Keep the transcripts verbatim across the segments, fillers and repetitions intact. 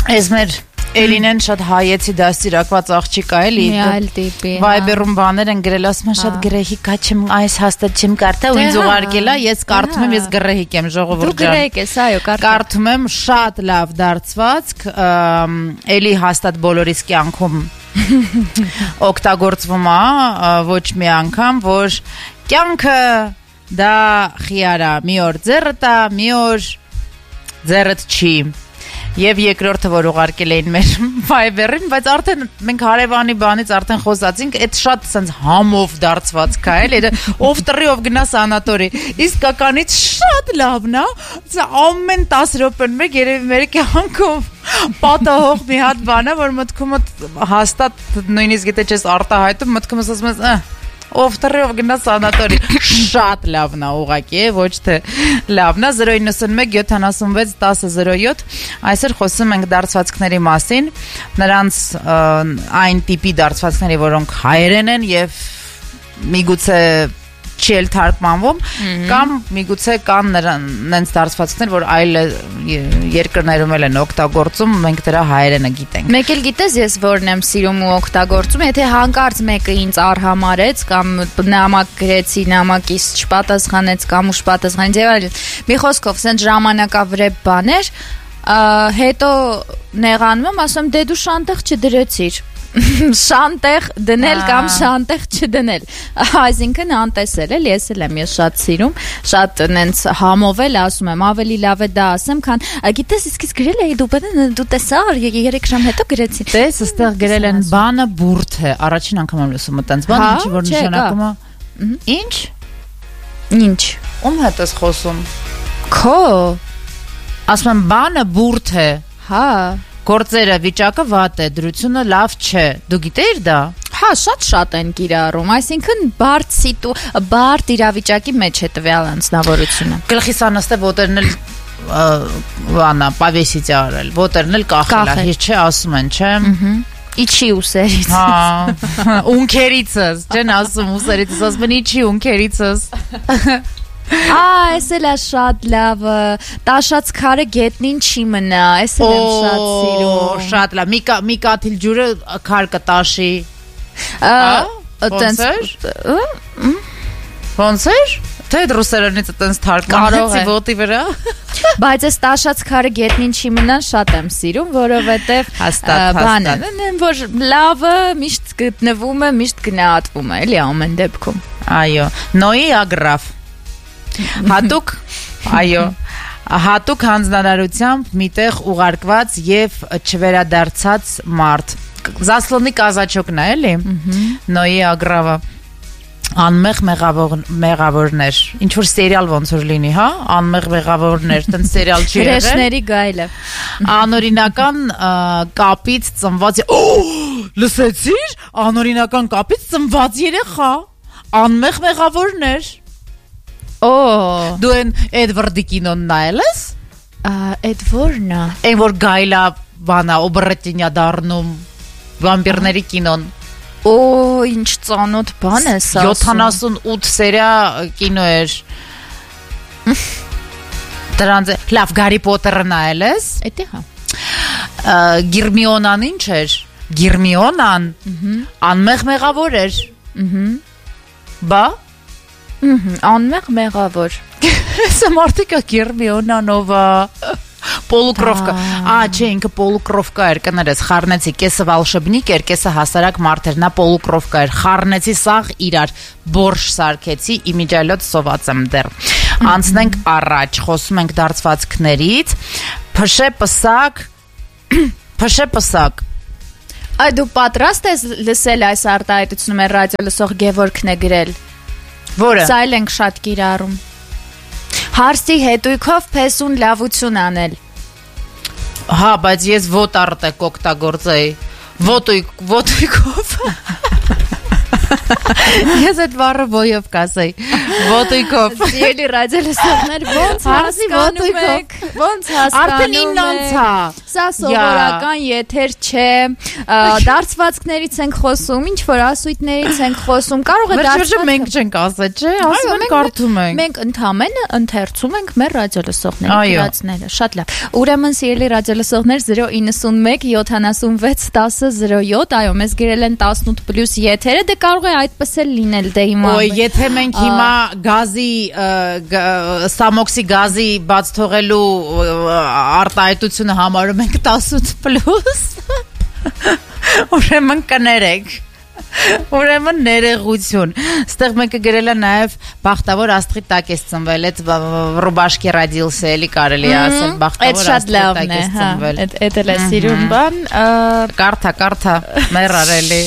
Ես մեր Էլինեն շատ հայեցի դաստիարակված աղջիկ է էլի Viber-ում բաներ են գրել ասում են շատ գրեհիկ է չեմ այս հաստատ չեմ կարդա ու ինձ ուղարկել է ես կարդում եմ ես գրեհիկ եմ ժողովուրդ Դու գրեհիկ ես այո կարդում եմ շատ լավ դարձվածք էլի հաստատ բոլորիս կյանքում օգտագործվում է ոչ մի անգամ որ կյանքը դա խիար է մի օր ձեռդ է մի օր ձեռդ չի Եվ երկրորդը որ ուղարկել էին մեր Viber-ին, բայց արդեն մենք հարևանի բանից արդեն խոսացինք, այդ շատ sense համով դարձված կա էլ, այդ ով տրի ով գնա սանատորի։ Իսկականից շատ լավն է։ Սա ամեն տասը րոպեն մեկ երևի մեր կյանքում պատահող մի հատ բան է, որ մտքումդ հաստատ նույնիսկ եթե չես արտահայտում, մտքումս ասում ես Ով տրով գնա սանատորի շատ լավն է ուղղակի ոչ թե լավն է zero nine one seven seven six one zero zero seven այսօր խոսում ենք դարձվածքների մասին նրանց այն տիպի դարձվածքների որոնք հայերեն են եւ միգուցե չի էլ թարգմանվում կամ միգուցե կան նրանց դարձվածքներ որ այլ երկրներում էլ են օգտագործում մենք դրա հայերենը գիտենք Մեկ էլ գիտես ես որն եմ սիրում ու օգտագործում եթե հանկարծ մեկը ինձ արհամարեց կամ նամակ գրեցի նամակից չպատասխանեց կամ ուշ պատասխանեց եւ այլն մի խոսքով սենց ժամանակավրեպ բաներ հետո նեղանում եմ ասում դե դու շանտեղ չդրեցիր շանտեղ դնել կամ շանտեղ չդնել այսինքն անտեսել էլ ես էլ եմ ես շատ սիրում շատ նենց համովել ասում եմ ավելի լավ է դա ասեմ քան գիտես իսկ իսկ գրել էի դու դու տեսա երեք ժամ հետո գրեցի տես այստեղ գրել են բանը բուրդ է առաջին անգամ եմ լսում այտենց բան ինչի որ նշանակում է ինչ ինչ ում հետ ես խոսում քո ասում եմ բանը բուրդ է հա Գործերը վիճակը վատ է, դրությունը լավ չէ։ Դու գիտեիր դա։ Հա, շատ-շատ են կիրառում, այսինքն բարդ սիտու, բարդ իրավիճակի մեջ է տվյալ անձնավորությունը։ Գլխիս անստե ոտերն էլ վանա, պավեսից արել, ոտերն էլ կախել է, հիշ չէ, ասում են, չէ։ Իչի ուսերից։ Հա, ունքերիցս, չեն ասում ուսերիցս, ասում են իչի ունքերիցս։ Ա, այս էլ է շատ լավ, տաշած քարը գետնին չի մնա, այս էլ եմ շատ սիրում։ Շատ լավ, մի կաթիլ ջուրը քար կտաշի։ Ոնց էր։ Ոնց էր։ Թե ռուսերենից այտենց թարգմանեցի ոտի վրա։ Բայց այս տաշած քարը գետնին չի մնան շատ եմ սիրում, որովհետև բանը, որ լավը միշտ գտնվում է, միշտ գնահատվում է, էլի ամեն դեպքում։ Այո, Նոյի ագրավ Հատուկ, այո, հատուկ հանձնարարությամբ միտեղ ուղարկված եւ չվերադարձած մարդ։ Զասլոնի կազաչոկն է, էլի։ Նոյի ագրավը անմեղ մեղավորներ։ Ինչ որ սերիալ ոնց որ լինի, հա? Անմեղ մեղավորներ, տենց սերիալ չի եղել։ Հրեշների գայլը։ Անօրինական կապից ծնված։ Օ, լսեցիր? Անօրինական կապից ծնված երեխա։ Անմեղ մեղավորներ։ Օ, դու են Էդվարդի կինոն նայել ես։ Էդ որն է։ Այն որ գայլա բանա օբրետնյա դառնում վամպիրների կինոն։ Օ, ինչ ծանոթ բան է սա։ յոթանասունութ սերիա կինո էր։ Դրանց լավ Գարի Պոտերը նայել ես։ Էդի հա։ Գիրմիոնան ինչ էր։ Գիրմիոնան անմեղ մեղավոր էր։ Բա Անմեղ մեղավոր Սա մարդիկա Գիրմիոնանովա Պոլուկրովկա Ա, չէ, ինքը պոլուկրովկա էր, կներես, խառնեցի, կեսը վալշեբնիկ էր, կեսը հասարակ մարդ էր, նա պոլուկրովկա էր, խառնեցի սաղ իրար, բորշ սարքեցի, իմիջայլոտ սոված եմ դեռ Անցնենք առաջ, խոսում ենք դարձվածքներից Փշե պսակ Փշե պսակ Այ դու պատրաստ ես լսել այս արտահայտությունը մեր ռադիո լսող Գևորգն է գրել Որը Սա էլ ենք շատ կիրառում Հարստի հետույքով փեսուն լավություն անել Հա, բայց ես ոտ արտեք օգտագործեի Ոտույք, ոտույքով Ես այդ բառը ոյով կասեի Ոտույքով Սիրելի ռադիո լսողներ ոնց հասկանում եք Ոնց հասկանում եք Արդեն իննանց հա Սա սովորական եթեր չէ, դարձվածքներից ենք խոսում, ինչ որ ասույթներից ենք խոսում, կարող է դարձվածքը մենք չենք ասել, չէ, ասում ենք կարդում ենք։ Մենք ընդհանրապես ընթերցում ենք մեր ռադիոլսողների գրածները, շատ լավ։ Ուրեմն սիրելի ռադիոլսողներ zero nine one seventy-six ten zero seven, այո, մեզ գրել են տասնութ պլյուս եթերը, դե կարող է այդպես էլ լինել, դե հիմա։ Ոյ, եթե մենք հիմա գազի ստամոքսի գազի բաց թողելու արտահայտությունը համարում ենք տասնութ պլյուս, ուրեմն կներեք, ուրեմն ներեղություն, ստեղ մեկը գրել է նաև բախտավոր աստղի տակ ես ծնվել, այդ ռուբաշկի ռադիլս է, էլի կարելի ասել, բախտավոր աստղի տակ ես ծնվել, էդ էլ է սիրուն բան, կարդա, կարդա, մեր արելի,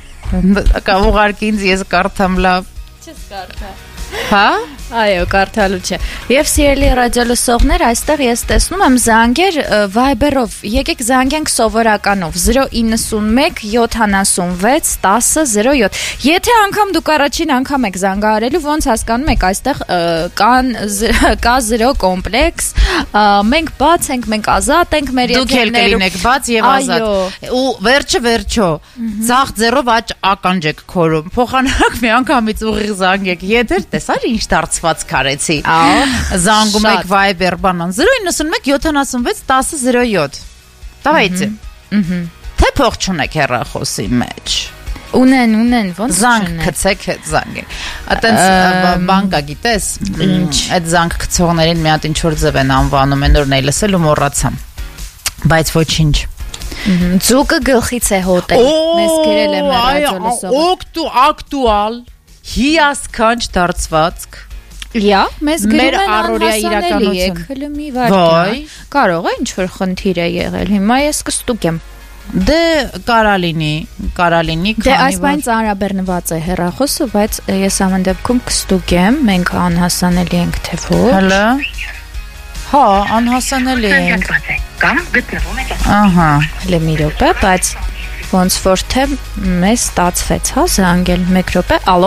ուղարկի ինձ ես կարդամ լավ, չես կարդա, հա? Այո, կարդալու չէ։ Եվ սիրելի ռադիոլսողներ, այստեղ ես տեսնում եմ զանգեր Viber-ով։ Եկեք զանգենք սովորականով zero nine one seventy-six ten zero seven։ Եթե անգամ դուք առաջին անգամ եք զանգահարելու, ոնց հասկանում եք, այստեղ կան կա zero կոմպլեքս, մենք բաց ենք, մենք ազատ ենք մեր եթերներում։ Դուք էլ կլինեք բաց եւ ազատ։ Ու վերջը վերջո, ցախ ձեռով աճ ականջ եք քորում։ Փոխանակ մի անգամից ուղիղ զանգեք։ Եթեր տեսար ինչ դարձ Կարեցի զանգում եք Viber բանան zero nine one seventy-six ten zero seven Давайте Թե փող չունեք հեռախոսի մեջ Ունեն, ունեն, ոնց զանգ գցեք այդ զանգը Այտենց բանկա գիտես ինչ այդ զանգ գցողներին մի հատ ինչ որ ձև են անվանում են օրն էի լսել ու մոռացամ Բայց ոչինչ Ձուկը գլխից է հոտել Մեզ գրել է մեր ռադիոլսողը Ակտուալ հիասքանչ դարձվածք Լյա, մեզ գրում են անհասանելի եք, հլը մի վարկյան, կարող է ինչ-որ խնդիր է եղել, հիմա ես կստուկ եմ։ Դե կարալինի, կարալինի, քանի որ… Դե այս բան ծանրաբեռնված է հեռախոսը, բայց ես ամեն դեպքում կստուկ եմ, մենք անհասանելի ենք թե ոչ։ Հլը, հա, անհասանելի ենք։ Կամ գտնվում եք։ Ահա, հլը մի րոպե, բայց ոնց որ թե մեզ ստացվեց, հա, զանգել մեկ րոպե, ալո։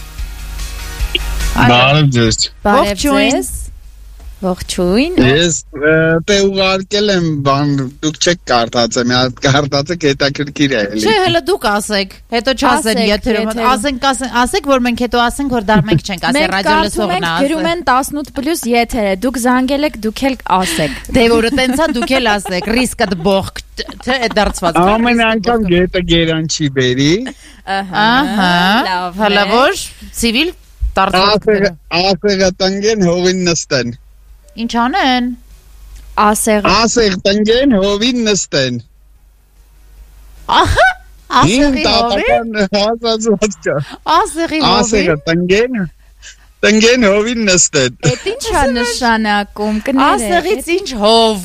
Բարև ձեզ։ Բարև ձեզ։ Ողջույն։ Ես դե ուղարկել եմ բան, դուք չեք կարդացել, մի հատ կարդացեք, հետաքրքիր է էլի։ Չէ, հələ դուք ասեք, հետո չասեն եթերում, ասենք, ասեք, որ մենք հետո ասենք, որ դա մենք չենք ասել, ռադիոլսողն է ասել։ Մենք գրում են տասնութ պլյուս եթերը, դուք զանգել եք, դուք էլ ասեք։ Դե որը տենցա դուք էլ ասեք, ռիսկը դբող, թե դարձված։ Ամեն անգամ գետը գերան չի բերի։ Ահա, հələ որ ցիվիլ Ասեղը տնգեն հովին նստեն Ինչ անեն Ասեղ տնգեն հովին նստեն Ահա Ասեղի հովին Ասեղի հովին Ասեղը տնգեն Տնգեն հովին նստեն Էդ ինչ է նշանակում Ասեղից ինչ հով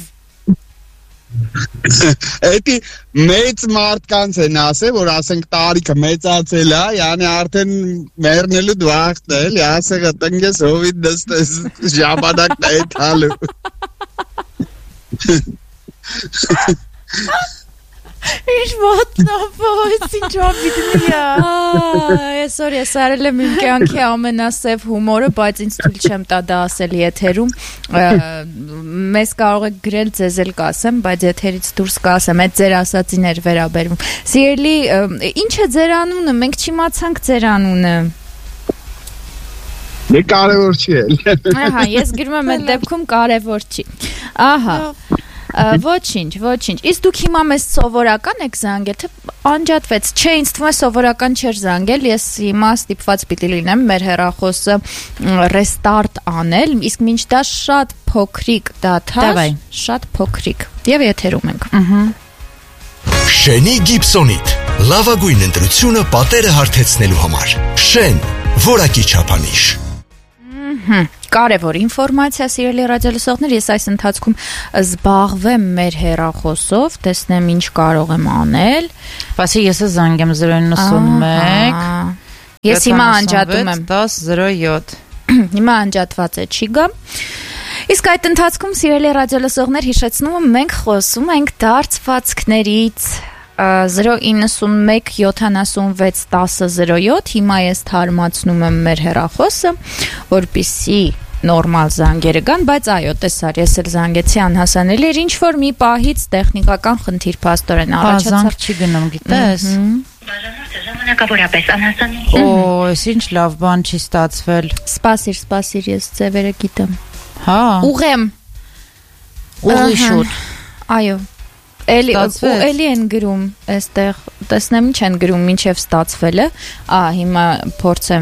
Էդի մեծ մարդկանց են ասել, որ ասենք տարիքը մեծացել է, yəni արդեն մեռնելու դվախտն է, էլի ասեղը տնգես հովին նստես ժամանակն է թալու։ Ինչ ոտնապոց, ինչ ապիտնիա։ Այսօր ես արել եմ իմ կյանքի ամենասև հումորը, բայց ինձ թույլ չեմ տա դա ասել եթերում։ Մեզ կարող եք գրել, ձեզ էլ կասեմ, բայց եթերից դուրս կասեմ, այդ ձեր ասածին էր վերաբերվում։ Սիրելի, ինչ է ձեր անունը, մենք չիմացանք ձեր անունը։ Դե կարևոր չի էլ։ Ահա, ես գրում եմ այդ դեպքում կարևոր չի։ Ահա։ Ոչինչ, ոչինչ։ Իսկ դուք հիմա մեզ սովորական եք զանգել, թե անջատվեց։ Չէ, ինձ թվում է սովորական չէր զանգել, ես հիմա ստիպված պիտի լինեմ մեր հեռախոսը ռեստարտ անել, իսկ մինչ դա շատ փոքրիկ դադար, շատ փոքրիկ։ Եվ եթերում ենք։ Ահա։ Շենի Գիբսոնիտ։ Լավագույն ընտրությունը պատերը հարթեցնելու համար։ Շեն, որակի չափանիշ։ Կարևոր ինֆորմացիա, սիրելի ռադիոլսողներ, ես այս ընթացքում զբաղվեմ մեր հեռախոսով, տեսնեմ ինչ կարող եմ անել։ Բացի ես զանգեմ zero nine one Ես հիմա անջատում եմ ten zero seven Հիմա անջատված է, չի գա։ Իսկ այդ ընթացքում, սիրելի ռադիոլսողներ, հիշեցնում եմ, մենք խոսում ենք դարձվածքներից zero nine one seventy-six ten zero seven Հիմա ես թարմացնում եմ մեր հեռախոսը, որպեսզի նորմալ զանգերը կան, բայց այո, տեսար, ես էլ զանգեցի անհասանելի էր, ինչ որ մի պահից տեխնիկական խնդիր փաստորեն առաջացավ։ Զանգ չի գնում, գիտես։ Բաժանորդը ժամանակավորապես անհասանելի։ Օ, ես ինչ լավ բան չի ստացվել։ Սպասիր, սպասիր, ես ձևերը գիտեմ։ Հա։ Ուղեմ։ Ուղի շուտ։ Այո։ Էլի էլի են գրում, այստեղ տեսնեմ ինչ են գրում, մինչև ստացվել է։ Ա, հիմա փորձեմ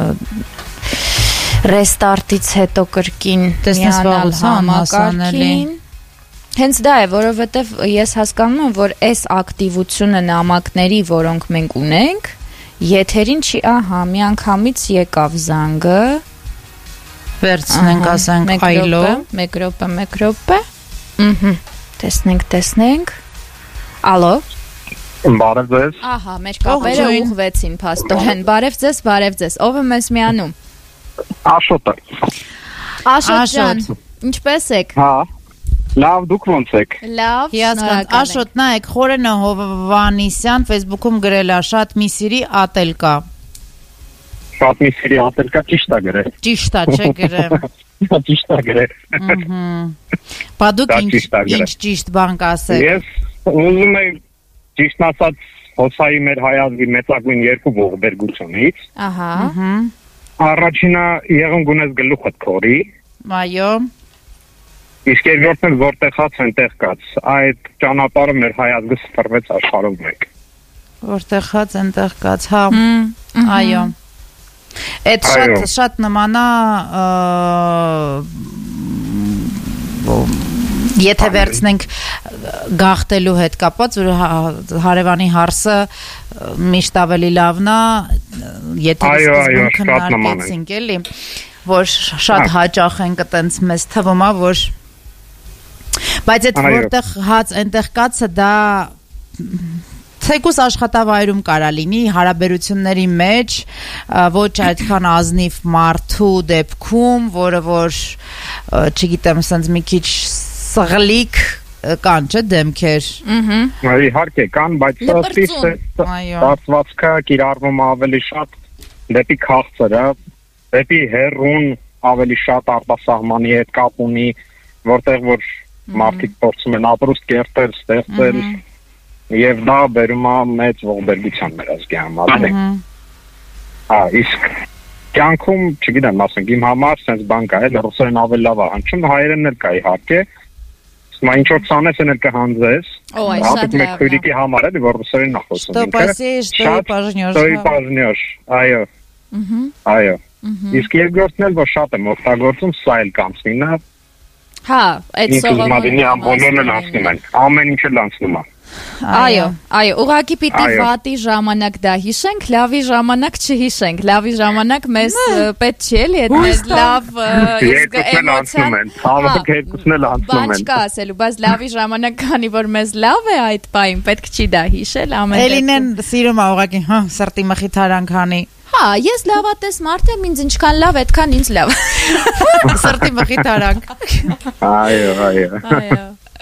ռեստարտից հետո կրկին միանալ համակարգին։ Հենց դա է, որովհետև ես հասկանում եմ, որ այս ակտիվությունը նամակների, որոնք մենք ունենք, եթերին չի, ահա, միանգամից եկավ զանգը։ Վերցնենք, ասենք, այլով։ Մեկ րոպե, մեկ րոպե։ Ըհը։ Տեսնենք, տեսնենք։ Ալո։ Բարև ձեզ։ Ահա, մեր կապերը ուղղվեցին, փաստորեն։ Բարև ձեզ, բարև ձեզ։ Ով է մեզ միանում։ Աշոտը։ Աշոտ ջան, ինչպե՞ս եք։ Հա։ Լավ, դուք ոնց եք։ Լավ, շնորհակալ։ Աշոտ, նայեք, Խորենը Հովվանիսյան Facebook-ում գրել է շատ մի սիրի ատել կա։ Շատ մի սիրի ատել կա, ճիշտ է գրել։ Ճիշտ է, չէ գրեմ։ Ճիշտ է գրել։ Բա դուք ինչ ճիշտ բան կասեք։ Ես ուզում եմ ճիշտ ասած հոսայի մեր հայազգի մեծագույն երկու ողբերգությունից։ Ահա։ Առաջինը եղուն գունես գլուխդ քորի։ Այո։ Իսկ երկրորդն էլ որտեղ հաց այնտեղ կաց։ Այդ ճանապարհը մեր հայազգը սփռվեց աշխարհում մեկ։ Որտեղ հաց այնտեղ կաց, հա։ Այո։ Այդ շատ շատ նմանա եթե վերցնենք գախտելու հետ կապված, որ հարևանի հարսը միշտ ավելի լավն է, եթե սկզբում քննարկեցինք, էլի, որ շատ հաճախ ենք այտենց մեզ թվում է, որ բայց այդ որտեղ հաց այնտեղ կացը դա թեկուս աշխատավայրում կարա լինի հարաբերությունների մեջ ոչ այդքան ազնիվ մարդու դեպքում, որը որ չգիտեմ, ասենց մի քիչ սղլիկ կան, չէ, դեմքեր։ Ահա։ Իհարկե կան, բայց ըստ ստացվածքը կիրառվում ավելի շատ դեպի քաղցրը, դեպի հերուն ավելի շատ արտասահմանի հետ կապ ունի, որտեղ որ մարդիկ փորձում են ապրուստ կերտել, ստեղծել, եւ դա բերում է մեծ ողբերգության մեր ազգի համար։ Հա, իսկ կյանքում, չգիտեմ, ասենք իմ համար sense բան կա, էլ ռուսերեն ավելի լավ է հնչում, հայերենն էլ կա իհարկե։ Սա ինչ որ ցանես են էլ կհանձես։ Օ, այս շատ լավ։ Քույրիկի համար էլ որ ռուսերենն է խոսում։ Что паси, что пожнёшь։ Что и пожнёшь։ Այո։ Ահա։ Այո։ Իսկ երկրորդն էլ որ շատ եմ օգտագործում, սա էլ կանցնի, նա։ Հա, այդ սովորաբար ամբողջն էլ անցնում են։ Ամեն ինչը անցնում է։ Այո, այո, ուղղակի պիտի վատի ժամանակ դա հիշենք, լավի ժամանակ չհիշենք, լավի ժամանակ մեզ պետք չի էլի, այդ մեզ լավ էմոցիան երկուսն էլ անցնում են։ Բան չկա ասելու, բայց լավի ժամանակ քանի որ մեզ լավ է այդ բային, պետք չի դա հիշել ամեն դեպքում։ Էլինեն սիրում է ուղղակի, հա, սրտի մխիթարանք անի։ Հա, ես լավատես մարդ եմ, ինձ ինչքան լավ, այդքան ինձ լավ։ Սրտի մխիթարանք։ Այո, այո։ Այո։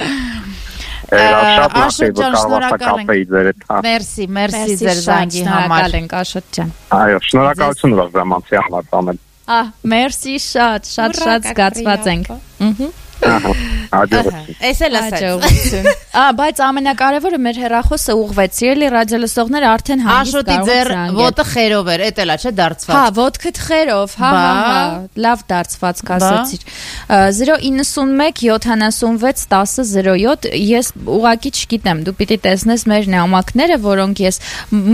Աշոտ ջան, շնորհակալ ենք։ Մերսի, մերսի ձեր զանգի համար։ Շնորհակալ ենք Աշոտ ջան։ Այո, շնորհակալություն ռազմանցի համար տանել։ Ահ, մերսի շատ, շատ շատ զգացված ենք։ Ըհը։ Այս էլ ասած։ Ա, բայց ամենակարևորը մեր հեռախոսը ուղղվեցի, էլի ռադիոլսողները արդեն հանգիստ կարող են զանգել։ Աշոտի ձեր ոտը խերով էր, էդ էլա, չէ, դարձված։ Հա, ոտքդ խերով, հա, հա, լավ դարձված կասեցիր։ զրո իննսունմեկ յոթանասունվեց տասը զրո յոթ ես ուղղակի չգիտեմ, դու պիտի տեսնես մեր նամակները, որոնք ես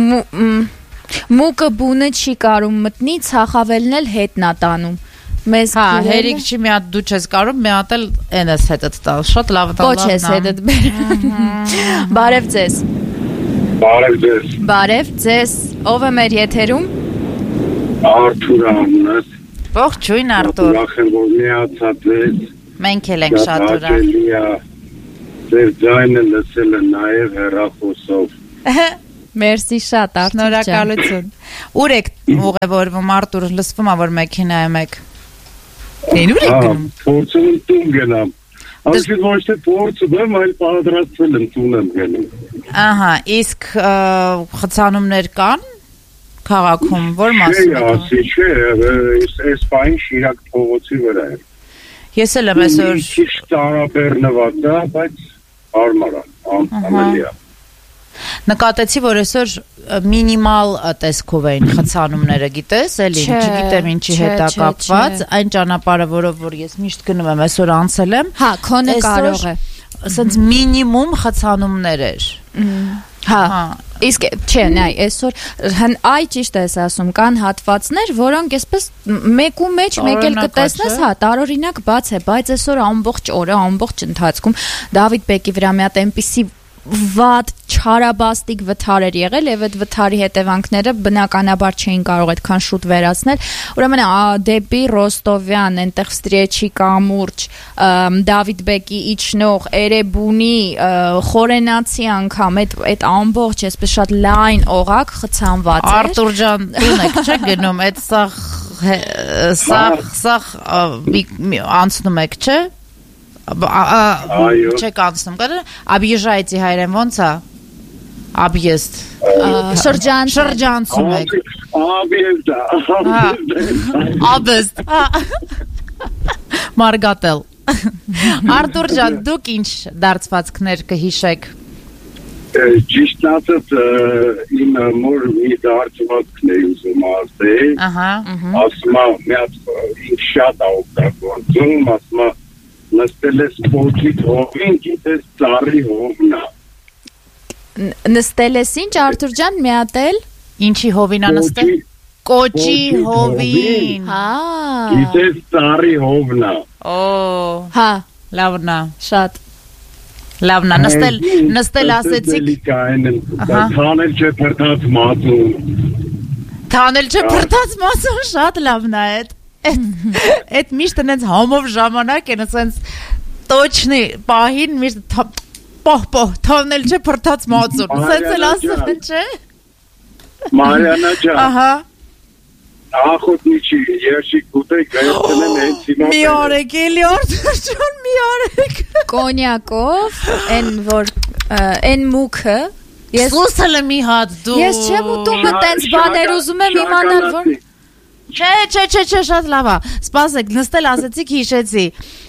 մուկը բունը չի կարում մտնի, ցախավելն էլ հետն է տանում։ Մեզ հա, հերիք չի մի հատ դու չես կարող, մի հատ էլ այնս հետդ տալ, շատ լավ տալ։ Ոչ ես հետդ բերեմ։ Բարև ձեզ։ Բարև ձեզ։ Բարև ձեզ։ Ով է մեր եթերում։ Արթուր անունս։ Ողջույն Արտուր։ Ուրախ եմ որ միացած եք։ Մենք էլ ենք շատ ուրախ։ Ձեր ձայնը լսելը նաև հեռախոսով։ Մերսի շատ, Արտուր ջան։ Շնորհակալություն։ Ուր եք ուղևորվում Արտուր, լսվում է որ մեքենայում եք։ Էն ուր եք գնում։ Փորձում եմ տուն գնամ։ Այսինքն ոչ թե փորձում եմ, այլ պատրաստվել եմ տուն եմ գնում։ Ահա, իսկ խցանումներ կան։ քաղաքում, որ մասում եք։ Չէ, չէ, այս պայն Շիրակ փողոցի վրա է։ Ես էլ եմ այսօր Ճիշտ տարաբեռնված է, բայց հարմար է, ամենալի է։ Նկատեցի, որ այսօր մինիմալ տեսքով էին խցանումները, գիտես, էլի, չգիտեմ ինչի հետ է կապված, այն ճանապարհը, որով որ ես միշտ գնում եմ, այսօր անցել եմ։ Հա, քոնը կարող է։ Ասենց մինիմում խցանումներ էր։ Հա, իսկ չէ, նայ, այսօր այ ճիշտ ես ասում, կան հատվածներ, որոնք այսպես մեկու մեջ մեկ էլ կտեսնես, հա, տարօրինակ բաց է, բայց այսօր ամբողջ օրը, ամբողջ ընթացքում Դավիթ Բեկի վրա մի հատ այնպիսի վատ չարաբաստիկ վթար էր եղել եւ այդ վթարի հետևանքները բնականաբար չէին կարող այդքան շուտ վերացնել ուրեմն դեպի Ռոստովյան այնտեղ Ստրեչի կամուրջ Դավիթ Բեկի իջնող Էրեբունի Խորենացի անգամ այդ այդ ամբողջ այսպես շատ լայն օղակ խցանված էր Արտուր ջան դու եք չէ գնում այդ սաղ սաղ սաղ անցնում եք չէ Չեք անցնում կար Объезжаете հայերեն ոնց է Объезд շրջան շրջանցում եք Объезд Объезд Մարգատել Արտուր ջան դուք ինչ դարձվածքներ կհիշեք Ճիշտ ասած իմ մոր մի դարձվածքն է ուզում ասել ահա ասում եմ մի հատ ինձ շատ է օգտագործում ասում եմ նստել ես փոքրի հովին, գիտես ծառի հովնա։ Նստել ես ինչ, Արտուր ջան, միատել։ Ինչի հովին է նստել։ Կոճի հովին։ Հա։ Գիտես ծառի հովնա։ Օ։ Հա, լավն է։ Շատ։ Լավն է, նստել, նստել ասեցիք։ Թանել չէ փրթած մածուն։ Թանել չէ փրթած մածուն, շատ լավն է այդ։ Այդ միշտ այնց համով ժամանակ են ասենց տոչնի պահին միշտ պահ պահ թանել չէ փրթած մածուն ասենց էլ ասեն չէ Մարիանա ջան ահա ախոտնիչի երշիկ կուտեք գայացնեմ հենց հիմա մի օրեք էլի Արտուր ջան մի օրեք կոնյակով այն որ այն մուքը ես ուսել եմ մի հատ դու ես չեմ ուտում այտենց բաներ ուզում եմ իմանալ որ Չէ, չէ, չէ, չէ, շատ լավ է։ Սպասեք, նստել ասեցիք հիշեցի։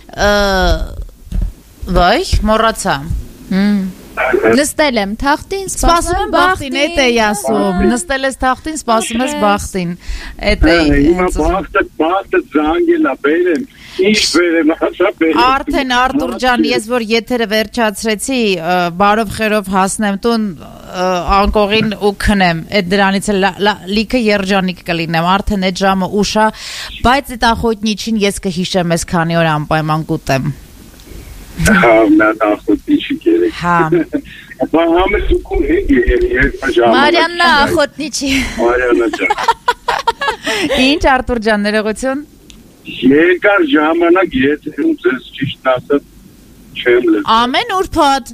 Վայ, մոռացա։ Նստել եմ թախտին, սպասում եմ բախտին, էդ էի ասում։ Նստել ես թախտին, սպասում ես բախտին։ Էդ էի։ Հիմա բախտը, բախտը զանգելա բերեմ։ Ինչ բերեմ, ասա բերեմ։ Արդեն Արտուր ջան, ես որ եթերը վերջացրեցի, բարով խերով հասնեմ տուն անկողին ու քնեմ այդ դրանից լիքը երջանիկ կլինեմ արդեն այդ ժամը ուշ է բայց այդ ախոտնիչին ես կհիշեմ ես քանի օր անպայման կուտեմ հա նա ախոտնիչի կերեք հա ապա համես ու կում հեգ Մարիաննա ախոտնիչի Մարիաննա ջան Ինչ Արտուր ջան ներողություն երկար ժամանակ եթերում ձեզ ճիշտ ասած չեմ լսում ամեն ուրբաթ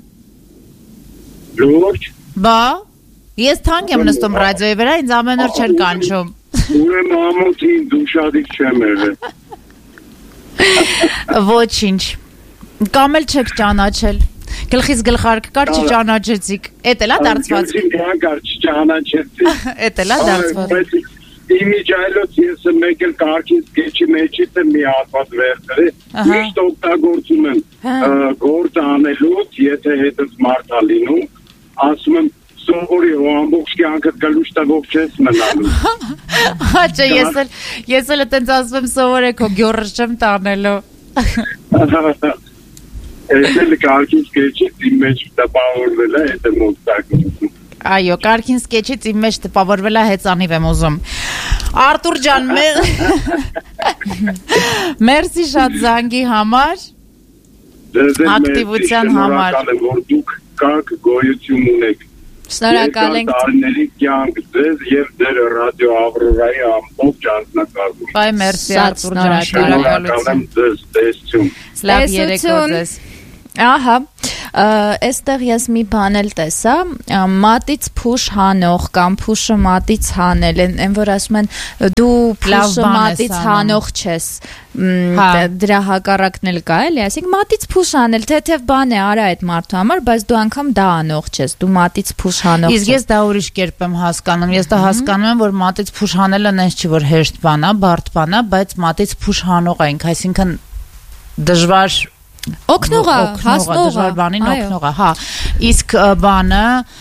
լուրջ Բա, ես թանկ եմ նստում ռադիոյի վրա, ինձ ամեն օր չեր կանչում։ Ուրեմն ամոթին դու շատիկ չեմ եղել։ Ոչինչ։ Կամ էլ չեք ճանաչել։ Գլխից գլխարկ կար չճանաչեցիք։ Էդ էլա դարձված։ Գլխից կար չճանաչեցիք։ Էդ էլա դարձված։ Իմիջայլոց ես մեկ էլ կարգին սկեչի մեջից եմ մի հատված վերցրել։ Միշտ օգտագործում եմ գործ անելուց, եթե հետս մարդ ա լինում, ասում եմ սովորի ու ամբողջ կյանքդ գլուշտագով չես մնալու։ Հաճե ես էլ ես էլ այտենց ասում եմ սովորեք ու գյորս չեմ տանելու։ Ես էլ կարգին սկեչից իմ մեջ տպավորվել է, հետ եմ օգտագործում։ Այո, կարգին սկեչից իմ մեջ տպավորվել է հեծանիվ եմ ուզում։ Արտուր ջան, մերսի շատ զանգի համար, ակտիվության համար։ Որ դուք կաք գոյություն ունեք։ Շնորհակալ ենք։ Տարիների կյանք ձեզ եւ ձեր ռադիո Ավրորայի ամբողջ անձնակազմին։ Բայ մերսի Արտուր ջան, շնորհակալություն։ Ձեզ տեսություն։ Լավ երեկո ձեզ։ Ահա, Այստեղ ես մի բան էլ տեսա, մատից փուշ հանող կամ փուշը մատից հանել, այն որ ասում են դու փուշը մատից հանող չես, դրա հակառակն էլ կա էլի, այսինքն մատից փուշ հանել, թեթև բան է արա այդ մարդու համար, բայց դու անգամ դա անող չես, դու մատից փուշ հանող չես։ Իսկ ես դա ուրիշ կերպ եմ հասկանում, ես դա հասկանում եմ, որ մատից փուշ հանելը նենց չի, որ հեշտ բան է, բարդ բան է, բայց մատից փուշ հանող ենք, այսինքն դժվար օգնող է, հասնող է, դժվար բանին օգնող է, հա, իսկ բանը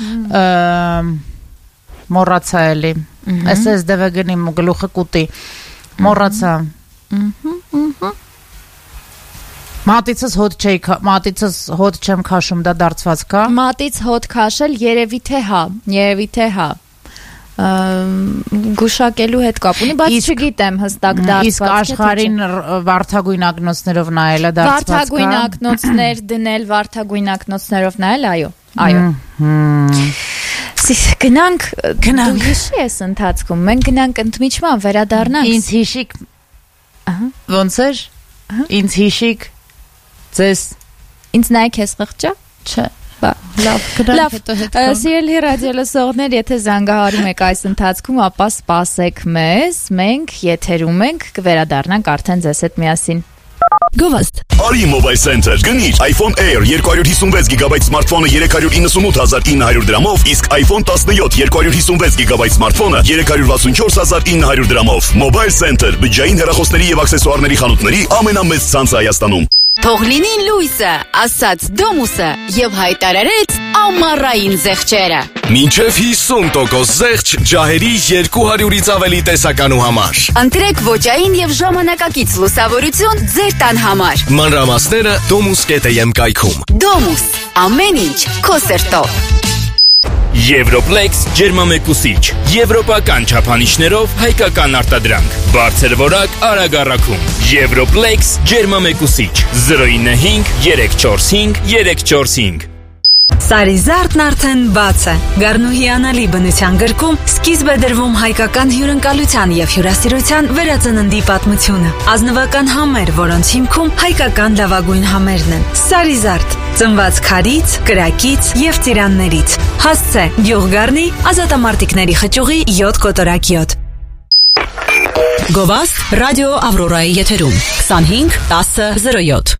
մոռացա էլի, այսպես դեպը գնիմ ու գլուխը կուտի, մոռացա, մատիցս հոտ չէի, մատիցս հոտ չեմ քաշում, դա դարձված կա, մատից հոտ քաշել երևի թե հա, երևի թե հա, գուշակելու հետ կապ ունի, բայց չգիտեմ հստակ դարձված։ Իսկ աշխարհին վարդագույն ակնոցներով նայելը դարձված կա։ Վարդագույն ակնոցներ դնել, վարդագույն ակնոցներով նայել, այո, այո։ Գնանք, գնանք։ Դու հիշի ես ընթացքում, մենք գնանք ընդմիջման վերադառնանք։ Ինձ հիշիկ։ Ոնց էր։ Ինձ հիշիկ։ Ձեզ ինձ նայեք ես խղճա։ Չէ։ Լավ, լավ, սիրելի ռադիո լսողներ, եթե զանգահարում եք այս ընթացքում, ապա սպասեք մեզ, մենք եթերում ենք, կվերադառնանք արդեն ձեզ հետ միասին։ Գովաստ Արի Mobile Center գնիր iPhone Air երկու հարյուր հիսունվեց գիգաբայթ սմարթֆոնը երեք հարյուր իննսունութ հազար ինը հարյուր դրամով, իսկ iPhone տասնյոթ երկու հարյուր հիսունվեց գիգաբայթ սմարթֆոնը երեք հարյուր վաթսունչորս հազար ինը հարյուր դրամով։ Mobile Center բջջային հեռախոսների եւ աքսեսուարների խանութների ամենամեծ ցանցը Հայաստանում։ Թող լինի լույսը, ասաց Դոմուսը եւ հայտարարեց ամառային զեղչերը։ Մինչև հիսուն տոկոս զեղչ ջահերի երկու հարյուրից ավելի տեսականու համար։ Ընտրեք ոճային եւ ժամանակակից լուսավորություն ձեր տան համար։ Մանրամասները domus.am կայքում։ Domus, ամեն ինչ քո սերտով։ Եվրոպլեքս ջերմամեկուսիչ, եվրոպական չափանիշներով հայկական արտադրանք, բարձր որակ արագ առաքում։ Եվրոպլեքս ջերմամեկուսիչ զրո ինը հինգ երեք չորս հինգ երեք չորս հինգ։ Սարիզարդն արդեն բաց է։ Գառնուհիանալի բնության գրքում սկիզբ է դրվում հայկական հյուրընկալության եւ հյուրասիրության վերածննդի պատմությունը։ Ազնվական համեր, որոնց հիմքում հայկական լավագույն համերն են։ Սարիզարդ, ծնված քարից, կրակից եւ ծիրաններից։ Հասցե Գյուղգառնի ազատամարտիկների խճուղի յոթ կոտորակ յոթ։ Գովաստ ռադիո Ավրորայի եթերում քսանհինգ տասը զրո յոթ։